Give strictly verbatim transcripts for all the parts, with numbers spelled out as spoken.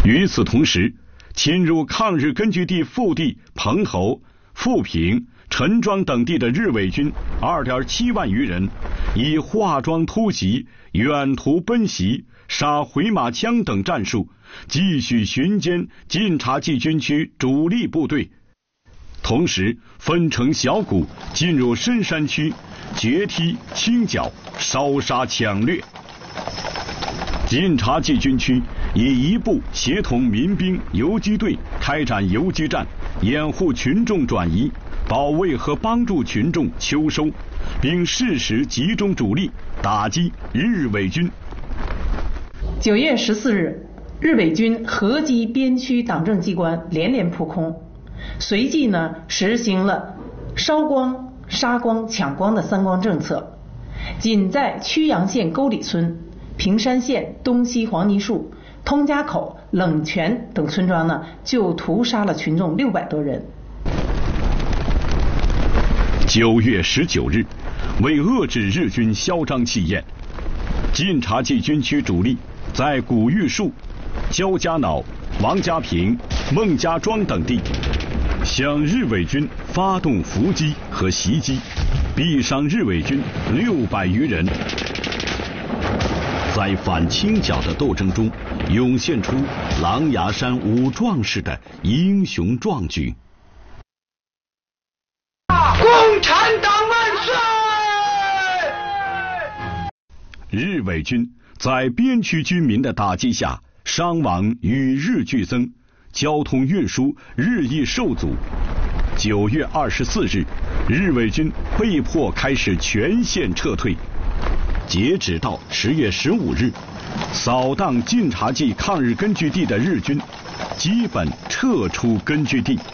与此同时，侵入抗日根据地腹地彭头、富平、陈庄等地的日伪军 二点七万余人，以化妆突袭、远途奔袭、杀回马枪等战术，继续巡歼晋察冀军区主力部队，同时分成小股进入深山区，决踢清剿，烧杀抢掠。晋察冀军区以一部协同民兵游击队开展游击战，掩护群众转移，保卫和帮助群众秋收，并适时集中主力打击日伪军。 九月十四日，日伪军合击边区党政机关，连连扑空，随即呢实行了烧光、杀光、抢光的三光政策。仅在曲阳县沟里村、平山县东西黄泥树、通家口、冷泉等村庄呢，就屠杀了群众六百多人。 九月十九日，为遏制日军嚣张气焰，晋察冀军区主力在古玉树、焦家脑、王家坪、孟家庄等地向日伪军发动伏击和袭击，毙伤日伪军六百余人。在反清剿的斗争中，涌现出狼牙山五壮士的英雄壮举。 共产党万岁！ 日伪军在边区军民的打击下，伤亡与日俱增，交通运输日益受阻。九月二十四日，日伪军被迫开始全线撤退。截止到十月十五日，扫荡晋察冀抗日根据地的日军基本撤出根据地。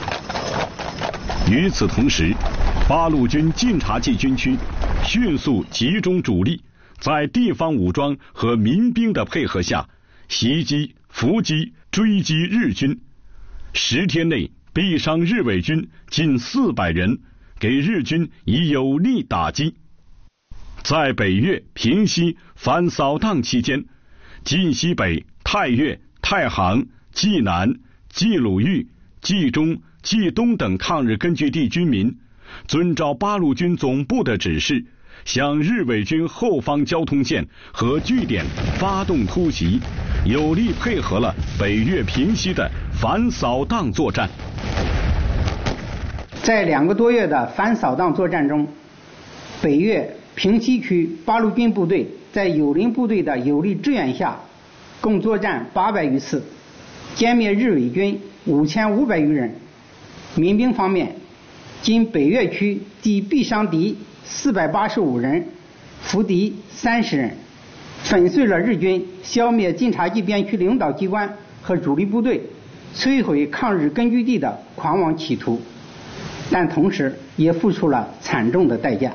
与此同时，八路军晋察冀军区迅速集中主力，在地方武装和民兵的配合下，袭击、伏击、追击日军。十天内毙伤日伪军近四百人，给日军以有力打击。在北越平西反扫荡期间，晋西北、太岳、太行、冀南、冀鲁豫、冀中、冀东等抗日根据地军民，遵照八路军总部的指示，向日伪军后方交通线和据点发动突袭，有力配合了北越平西的反扫荡作战。 在两个多月的反扫荡作战中，北越平西区八路军部队在友邻部队的有力支援下，共作战八百余次，歼灭日伪军五千五百余人。民兵方面，经北越区敌毙伤敌四百八十五人，俘敌三十人，粉碎了日军消灭晋察冀边区领导机关和主力部队、摧毁抗日根据地的狂妄企图，但同时也付出了惨重的代价。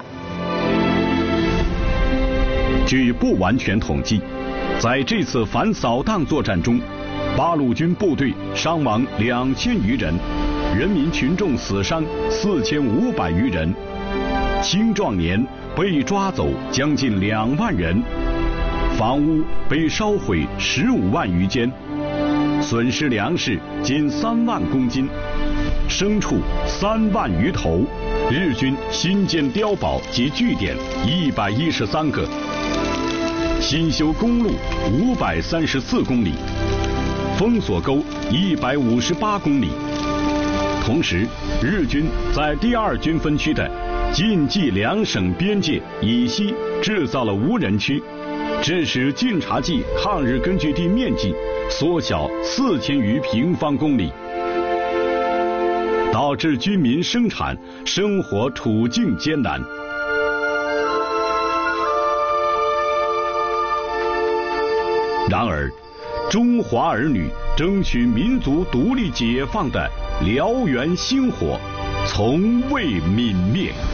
据不完全统计，在这次反扫荡作战中，八路军部队伤亡两千余人，人民群众死伤四千五百余人，青壮年被抓走将近两万人，房屋被烧毁十五万余间，损失粮食近三万公斤，牲畜三万余头，日军新建碉堡及据点一百一十三个，新修公路五百三十四公里，封锁沟一百五十八公里。同时，日军在第二军分区的晋冀两省边界以西制造了无人区，致使晋察冀抗日根据地面积缩小四千余平方公里，导致军民生产生活处境艰难。然而，中华儿女争取民族独立解放的燎原星火从未泯灭。